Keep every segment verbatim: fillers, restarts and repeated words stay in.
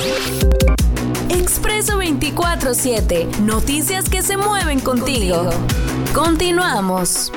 Expreso veinticuatro siete. Noticias que se mueven contigo. contigo. Continuamos.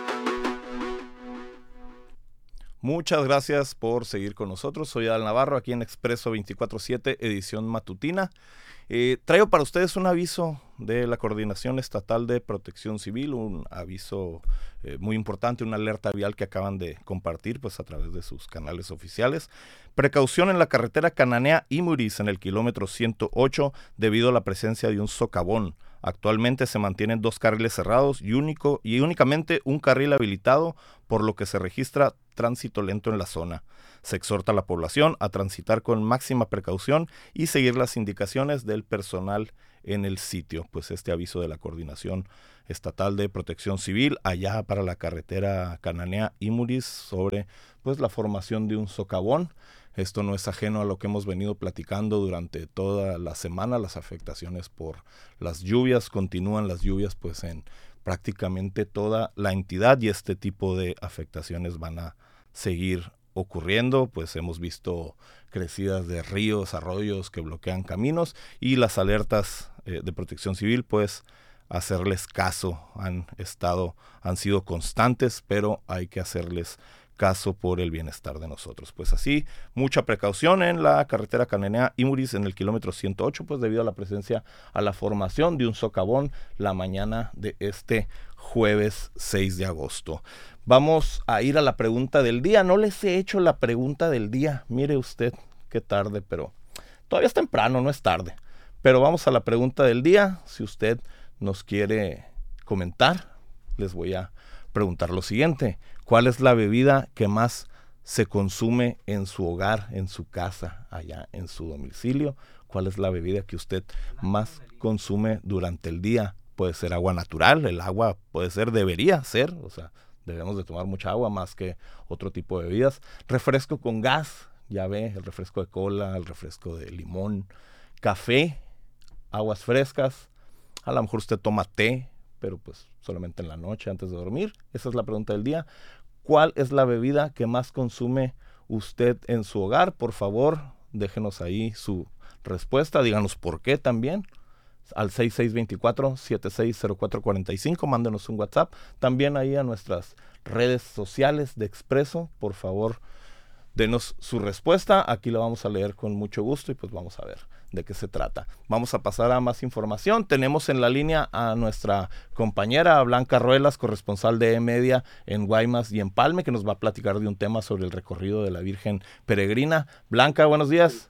Muchas gracias por seguir con nosotros. Soy Adal Navarro, aquí en Expreso veinticuatro siete, edición matutina. Eh, traigo para ustedes un aviso de la Coordinación Estatal de Protección Civil, un aviso eh, muy importante, una alerta vial que acaban de compartir pues a través de sus canales oficiales. Precaución en la carretera Cananea-Imuris en el kilómetro ciento ocho debido a la presencia de un socavón. Actualmente se mantienen dos carriles cerrados y, único, y únicamente un carril habilitado, por lo que se registra tránsito lento en la zona. Se exhorta a la población a transitar con máxima precaución y seguir las indicaciones del personal en el sitio. Pues este aviso de la Coordinación Estatal de Protección Civil allá para la carretera Cananea-Imuris sobre pues la formación de un socavón. Esto no es ajeno a lo que hemos venido platicando durante toda la semana. Las afectaciones por las lluvias, continúan las lluvias pues en prácticamente toda la entidad y este tipo de afectaciones van a seguir ocurriendo. Pues hemos visto crecidas de ríos, arroyos que bloquean caminos y las alertas eh, de protección civil pues hacerles caso, han estado, han sido constantes, pero hay que hacerles caso por el bienestar de nosotros. Pues así, mucha precaución en la carretera Cananea-Imuris en el kilómetro ciento ocho, pues debido a la presencia, a la formación de un socavón la mañana de este jueves seis de agosto. Vamos a ir a la pregunta del día. No les he hecho la pregunta del día. Mire usted, qué tarde, pero todavía es temprano, no es tarde. Pero vamos a la pregunta del día. Si usted nos quiere comentar, les voy a preguntar lo siguiente: ¿cuál es la bebida que más se consume en su hogar, en su casa, allá en su domicilio? ¿Cuál es la bebida que usted más consume durante el día? Puede ser agua natural, el agua puede ser, debería ser, o sea, debemos de tomar mucha agua más que otro tipo de bebidas. Refresco con gas, ya ve, el refresco de cola, el refresco de limón, café, aguas frescas. A lo mejor usted toma té, pero pues solamente en la noche antes de dormir. Esa es la pregunta del día. ¿Cuál es la bebida que más consume usted en su hogar? Por favor, déjenos ahí su respuesta, díganos por qué también. Al seis seis dos cuatro, siete seis cero cuatro cuatro cinco, mándenos un WhatsApp. También ahí a nuestras redes sociales de Expreso, por favor, denos su respuesta. Aquí la vamos a leer con mucho gusto y pues vamos a ver de qué se trata. Vamos a pasar a más información. Tenemos en la línea a nuestra compañera Blanca Ruelas, corresponsal de E-Media en Guaymas y Empalme, que nos va a platicar de un tema sobre el recorrido de la Virgen Peregrina. Blanca, buenos días.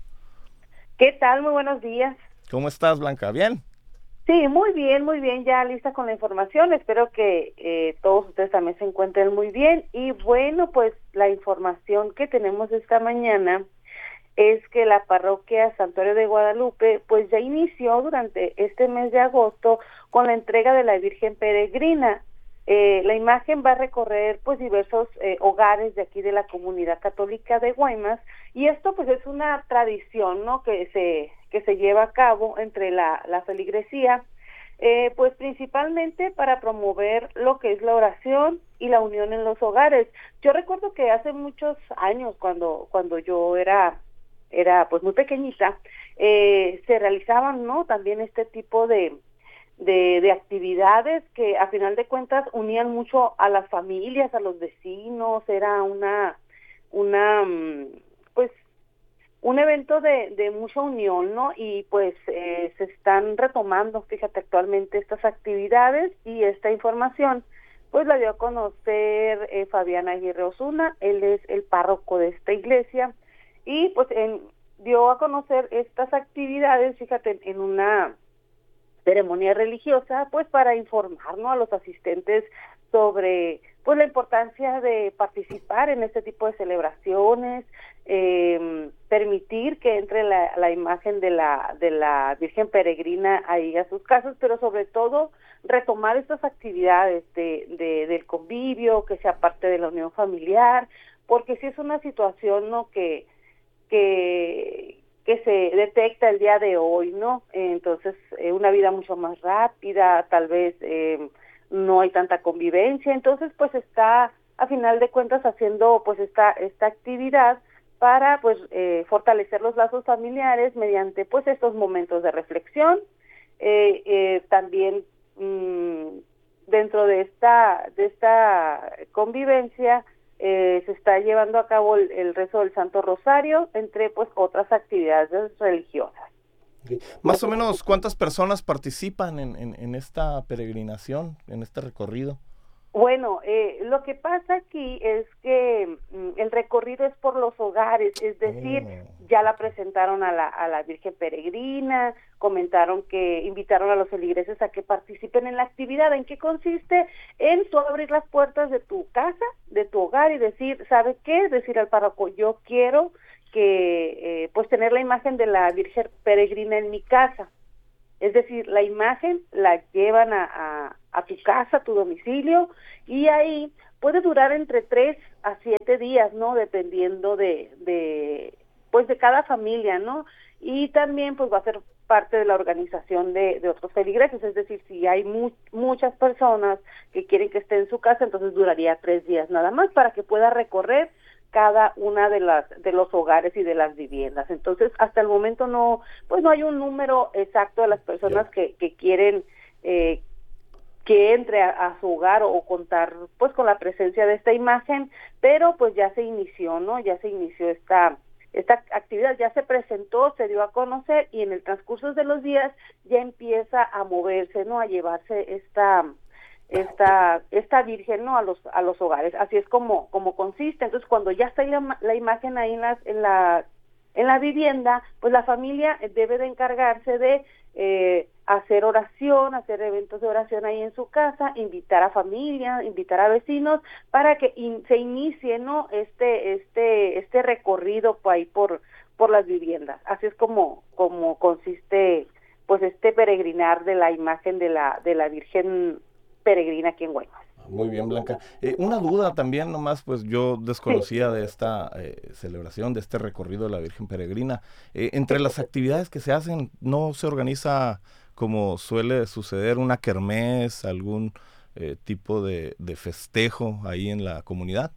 ¿Qué tal? Muy buenos días. ¿Cómo estás, Blanca? ¿Bien? Sí, muy bien, muy bien, ya lista con la información. Espero que eh, todos ustedes también se encuentren muy bien. Y bueno, pues la información que tenemos esta mañana es que la parroquia Santuario de Guadalupe pues ya inició durante este mes de agosto con la entrega de la Virgen Peregrina. Eh, la imagen va a recorrer pues diversos eh, hogares de aquí de la comunidad católica de Guaymas, y esto pues es una tradición, ¿no?, que se que se lleva a cabo entre la, la feligresía, eh, pues principalmente para promover lo que es la oración y la unión en los hogares. Yo recuerdo que hace muchos años, cuando cuando yo era era pues muy pequeñita, eh, se realizaban, ¿no?, también este tipo de De, de actividades que a final de cuentas unían mucho a las familias, a los vecinos. Era una una pues un evento de, de mucha unión, ¿no? Y pues eh, se están retomando, fíjate, actualmente estas actividades, y esta información pues la dio a conocer eh, Fabián Aguirre Osuna. Él es el párroco de esta iglesia, y pues en, dio a conocer estas actividades, fíjate, en, en una ceremonia religiosa, pues para informar, ¿no?, a los asistentes sobre pues la importancia de participar en este tipo de celebraciones, eh, permitir que entre la, la imagen de la de la Virgen Peregrina ahí a sus casas, pero sobre todo retomar estas actividades de, de del convivio, que sea parte de la unión familiar, porque sí es una situación, ¿no?, que que que se detecta el día de hoy, ¿no? Entonces, eh, una vida mucho más rápida, tal vez eh, no hay tanta convivencia. Entonces, pues está, a final de cuentas, haciendo pues esta esta actividad para pues eh, fortalecer los lazos familiares mediante pues estos momentos de reflexión. Eh, eh, también mmm, dentro de esta de esta convivencia eh, se está llevando a cabo el, el rezo del Santo Rosario, entre pues otras actividades religiosas. Okay. Más o menos, ¿cuántas personas participan en, en, en esta peregrinación, en este recorrido? Bueno, eh, lo que pasa aquí es que mm, el recorrido es por los hogares, es decir, oh. ya la presentaron a la, a la Virgen Peregrina, comentaron que invitaron a los feligreses a que participen en la actividad. ¿En qué consiste? En tú abrir las puertas de tu casa, de tu hogar y decir, ¿sabe qué? Decir al párroco, yo quiero que, eh, pues tener la imagen de la Virgen Peregrina en mi casa. Es decir, la imagen la llevan a, a, a tu casa, a tu domicilio, y ahí puede durar entre tres a siete días, ¿no? Dependiendo de, de, pues de cada familia, ¿no? Y también pues va a ser parte de la organización de, de otros feligreses, es decir, si hay mu muchas personas que quieren que esté en su casa, entonces duraría tres días nada más para que pueda recorrer cada una de las de los hogares y de las viviendas. Entonces, hasta el momento no, pues no hay un número exacto de las personas que, que quieren eh, que entre a, a su hogar o contar pues con la presencia de esta imagen, pero pues ya se inició, ¿no? Ya se inició esta esta actividad, ya se presentó, se dio a conocer y en el transcurso de los días ya empieza a moverse, ¿no? A llevarse esta esta esta virgen, ¿no? a los a los hogares. Así es como como consiste. Entonces, cuando ya está la, la imagen ahí en la en la en la vivienda, pues la familia debe de encargarse de eh, hacer oración, hacer eventos de oración ahí en su casa, invitar a familia, invitar a vecinos para que in, se inicie, ¿no? este este este recorrido por ahí por por las viviendas. Así es como como consiste pues este peregrinar de la imagen de la de la Virgen Peregrina aquí en Guaymas. Muy bien, Blanca. Eh, una duda también nomás, pues yo desconocía sí. de esta eh, celebración, de este recorrido de la Virgen Peregrina. Eh, entre las actividades que se hacen, ¿no se organiza como suele suceder una kermés, algún eh, tipo de, de festejo ahí en la comunidad?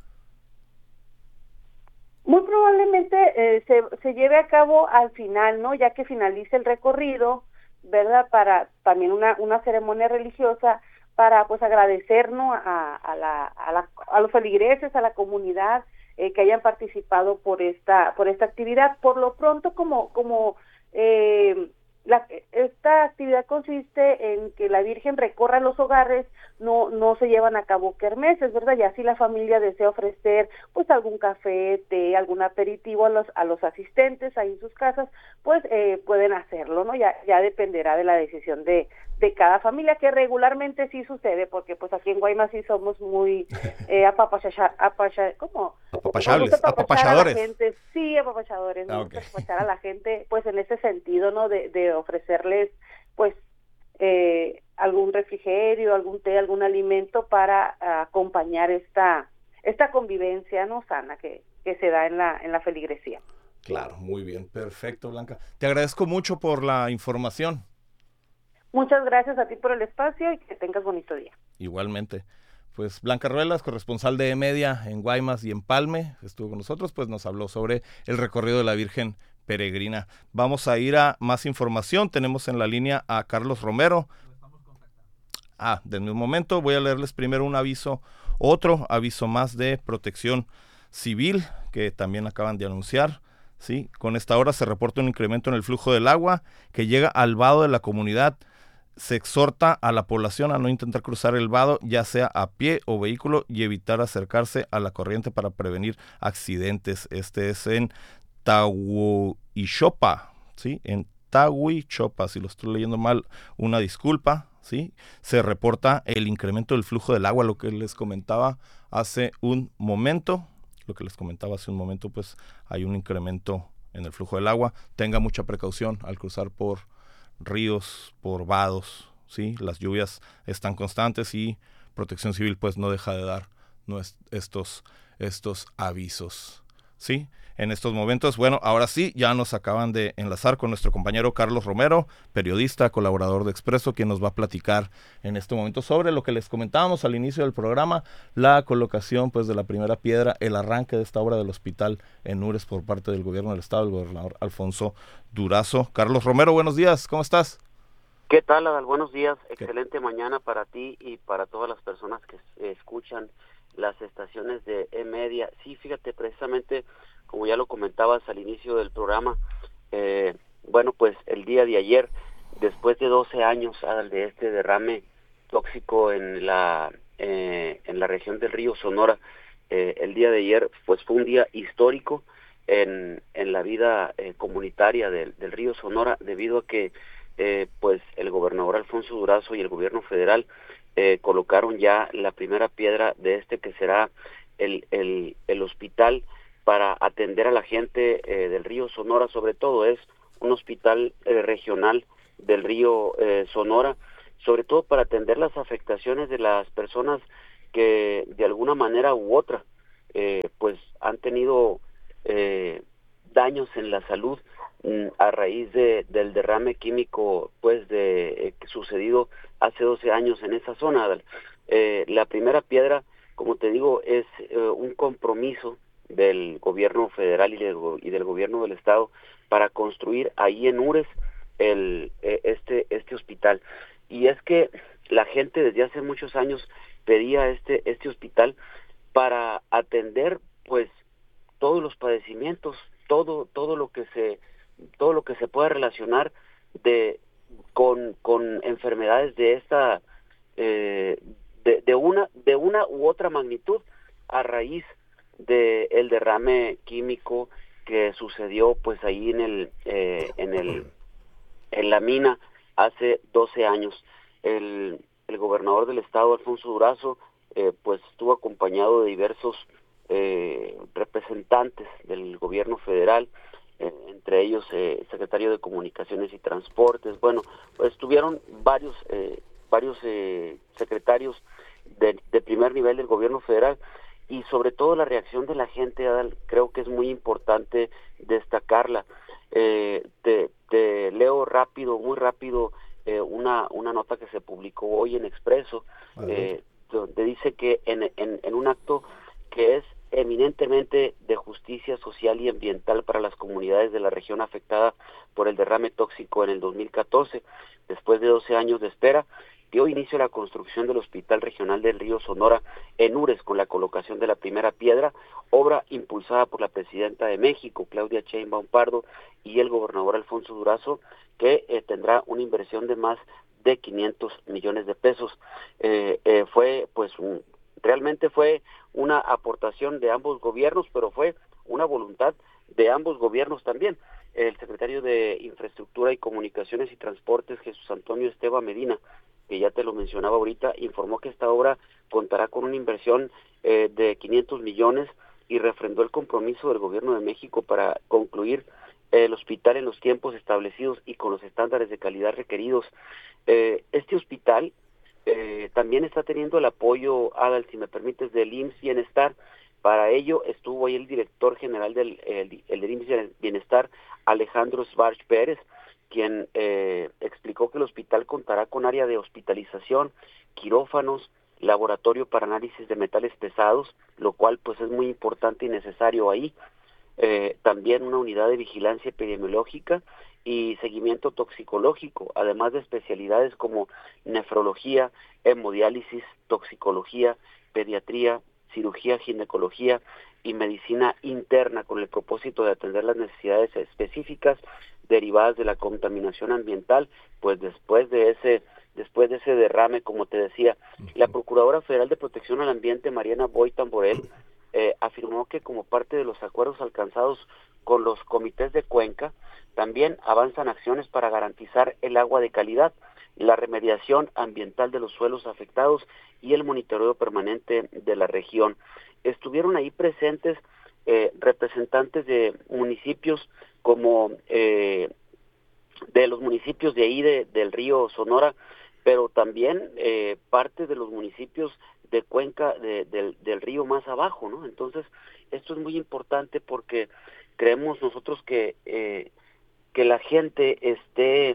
Muy probablemente eh, se, se lleve a cabo al final, ¿no? Ya que finalice el recorrido, ¿verdad? Para también una, una ceremonia religiosa para pues agradecer, ¿no? a, a, la, a, la, a los feligreses, a la comunidad eh, que hayan participado por esta por esta actividad. Por lo pronto, como como eh, la, esta actividad consiste en que la Virgen recorra los hogares, no no se llevan a cabo kermeses, ¿verdad? Y así la familia desea ofrecer pues algún café, té, algún aperitivo a los a los asistentes ahí en sus casas, pues eh, pueden hacerlo, ¿no? Ya ya dependerá de la decisión de de cada familia, que regularmente sí sucede, porque pues aquí en Guaymas sí somos muy eh, apapachar, apacha, ¿cómo? Apapachables, apapachadores. A la gente, sí, apapachadores, ah, okay. apapachar a la gente, pues en ese sentido, ¿no? De, de ofrecerles, pues, eh, algún refrigerio, algún té, algún alimento para uh, acompañar esta esta convivencia, ¿no? Sana que, que se da en la en la feligresía. Claro, muy bien, perfecto, Blanca. Te agradezco mucho por la información. Muchas gracias a ti por el espacio y que tengas bonito día. Igualmente. Pues Blanca Ruelas, corresponsal de E-Media en Guaymas y Empalme, estuvo con nosotros, pues nos habló sobre el recorrido de la Virgen Peregrina. Vamos a ir a más información. Tenemos en la línea a Carlos Romero. Ah, denme un momento, voy a leerles primero un aviso, otro aviso más de Protección Civil, que también acaban de anunciar. Sí, con esta hora se reporta un incremento en el flujo del agua que llega al vado de la comunidad. Se exhorta a la población a no intentar cruzar el vado, ya sea a pie o vehículo, y evitar acercarse a la corriente para prevenir accidentes. Este es en Tahuichopa, ¿sí? En Tahuichopa, si lo estoy leyendo mal, una disculpa, ¿sí? Se reporta el incremento del flujo del agua, lo que les comentaba hace un momento. Lo que les comentaba hace un momento, pues hay un incremento en el flujo del agua. Tenga mucha precaución al cruzar por ríos, por vados, ¿sí? Las lluvias están constantes y Protección Civil pues no deja de dar no es, estos, estos avisos. Sí, en estos momentos, bueno, ahora sí, ya nos acaban de enlazar con nuestro compañero Carlos Romero, periodista, colaborador de Expreso, quien nos va a platicar en este momento sobre lo que les comentábamos al inicio del programa, la colocación pues de la primera piedra, el arranque de esta obra del hospital en Nures por parte del gobierno del estado, el gobernador Alfonso Durazo. Carlos Romero, buenos días, ¿cómo estás? ¿Qué tal, Adal? Buenos días, ¿Qué? Excelente mañana para ti y para todas las personas que eh, escuchan las estaciones de E-Media. Sí, fíjate, precisamente, como ya lo comentabas al inicio del programa, eh, bueno, pues el día de ayer, después de doce años, Adal, de este derrame tóxico en la eh, en la región del río Sonora, eh, el día de ayer, pues fue un día histórico en, en la vida eh, comunitaria del, del río Sonora, debido a que Eh, pues el gobernador Alfonso Durazo y el gobierno federal eh, colocaron ya la primera piedra de este que será el, el, el hospital para atender a la gente eh, del río Sonora. Sobre todo es un hospital eh, regional del río eh, Sonora, sobre todo para atender las afectaciones de las personas que de alguna manera u otra eh, pues han tenido eh, daños en la salud a raíz de del derrame químico pues de eh, sucedido hace doce años en esa zona. Eh, la primera piedra, como te digo, es eh, un compromiso del gobierno federal y, de, y del gobierno del estado para construir ahí en Ures el eh, este este hospital. Y es que la gente desde hace muchos años pedía este este hospital para atender pues todos los padecimientos, todo todo lo que se todo lo que se pueda relacionar de con con enfermedades de esta eh, de, de una de una u otra magnitud a raíz de el derrame químico que sucedió pues ahí en el eh, en el en la mina hace doce años. El el gobernador del estado, Alfonso Durazo, eh, pues estuvo acompañado de diversos eh, representantes del gobierno federal, Eh, entre ellos eh, secretario de Comunicaciones y Transportes. Bueno, pues estuvieron varios eh, varios eh, secretarios de, de primer nivel del gobierno federal, y sobre todo la reacción de la gente, Adal, creo que es muy importante destacarla. Eh, te, te leo rápido, muy rápido, eh, una una nota que se publicó hoy en Expreso, eh, donde dice que en, en, en un acto que es eminentemente de justicia social y ambiental para las comunidades de la región afectada por el derrame tóxico en el dos mil catorce, después de doce años de espera, dio inicio a la construcción del Hospital Regional del Río Sonora en Ures con la colocación de la primera piedra, obra impulsada por la presidenta de México, Claudia Sheinbaum Pardo, y el gobernador Alfonso Durazo, que eh, tendrá una inversión de más de quinientos millones de pesos. Eh, eh, fue pues un Realmente fue una aportación de ambos gobiernos, pero fue una voluntad de ambos gobiernos también. El secretario de Infraestructura y Comunicaciones y Transportes, Jesús Antonio Esteva Medina, que ya te lo mencionaba ahorita, informó que esta obra contará con una inversión eh, de quinientos millones y refrendó el compromiso del gobierno de México para concluir el hospital en los tiempos establecidos y con los estándares de calidad requeridos. Eh, este hospital Eh, también está teniendo el apoyo, Adal, si me permites, del I M S S Bienestar. Para ello estuvo ahí el director general del el, el del I M S S Bienestar, Alejandro Svarch Pérez, quien eh, explicó que el hospital contará con área de hospitalización, quirófanos, laboratorio para análisis de metales pesados, lo cual pues es muy importante y necesario ahí. Eh, también una unidad de vigilancia epidemiológica y seguimiento toxicológico, además de especialidades como nefrología, hemodiálisis, toxicología, pediatría, cirugía, ginecología y medicina interna, con el propósito de atender las necesidades específicas derivadas de la contaminación ambiental, pues después de ese después de ese derrame, como te decía. La Procuradora Federal de Protección al Ambiente, Mariana Boy Tamborel, eh, afirmó que como parte de los acuerdos alcanzados con los comités de Cuenca, también avanzan acciones para garantizar el agua de calidad, la remediación ambiental de los suelos afectados y el monitoreo permanente de la región. Estuvieron ahí presentes eh, representantes de municipios como eh, de los municipios de ahí de, del río Sonora, pero también eh, parte de los municipios de Cuenca de, del, del río más abajo, ¿no? Entonces, esto es muy importante porque creemos nosotros que eh, que la gente esté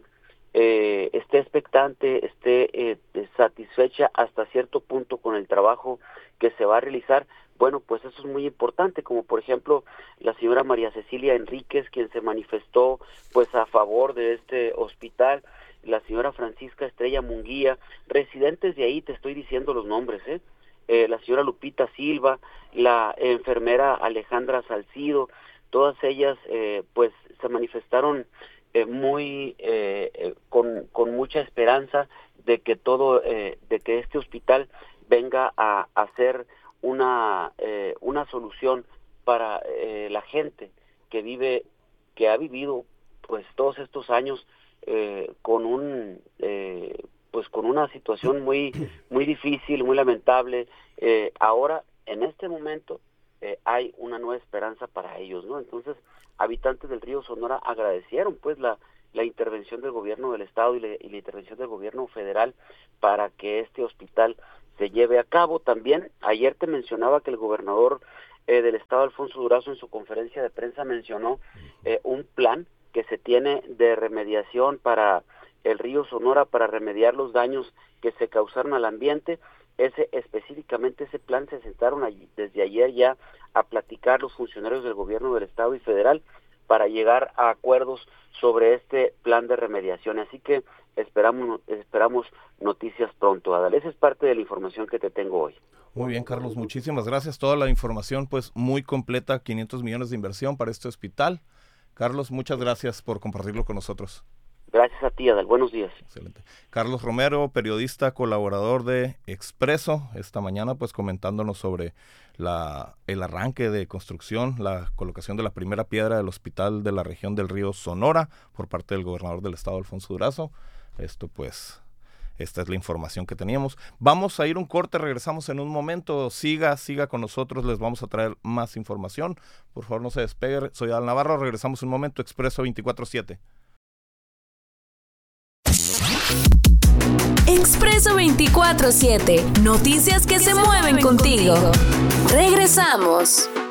eh, esté expectante, esté eh, satisfecha hasta cierto punto con el trabajo que se va a realizar. Bueno, pues eso es muy importante, como por ejemplo la señora María Cecilia Enríquez, quien se manifestó pues a favor de este hospital, la señora Francisca Estrella Munguía, residentes de ahí, te estoy diciendo los nombres, ¿eh? Eh, la señora Lupita Silva, la enfermera Alejandra Salcido, todas ellas eh, pues se manifestaron eh, muy eh, eh, con, con mucha esperanza de que todo, eh, de que este hospital venga a, a ser una eh, una solución para eh, la gente que vive, que ha vivido pues todos estos años eh, con un eh, pues con una situación muy muy difícil, muy lamentable. Eh, ahora en este momento eh, hay una nueva esperanza para ellos, ¿no? Entonces, habitantes del Río Sonora agradecieron pues la la intervención del gobierno del estado y, le, y la intervención del gobierno federal para que este hospital se lleve a cabo. También ayer te mencionaba que el gobernador eh, del estado, Alfonso Durazo, en su conferencia de prensa mencionó eh, un plan que se tiene de remediación para el Río Sonora, para remediar los daños que se causaron al ambiente. Ese específicamente ese plan se sentaron allí, desde ayer ya a platicar los funcionarios del gobierno del estado y federal para llegar a acuerdos sobre este plan de remediación. Así que esperamos esperamos noticias pronto, Adal. Esa es parte de la información que te tengo hoy. Muy bien, Carlos, muchísimas gracias. Toda la información pues muy completa, quinientos millones de inversión para este hospital. Carlos, muchas gracias por compartirlo con nosotros. Gracias a ti, Adal. Buenos días. Excelente. Carlos Romero, periodista, colaborador de Expreso, esta mañana pues comentándonos sobre la el arranque de construcción, la colocación de la primera piedra del hospital de la región del Río Sonora por parte del gobernador del estado, Alfonso Durazo. Esto pues, esta es la información que teníamos. Vamos a ir un corte, regresamos en un momento. Siga, siga con nosotros, les vamos a traer más información. Por favor, no se despegue. Soy Adal Navarro, regresamos un momento. Expreso veinticuatro siete. Expreso veinticuatro siete. Noticias que se mueven contigo. Regresamos.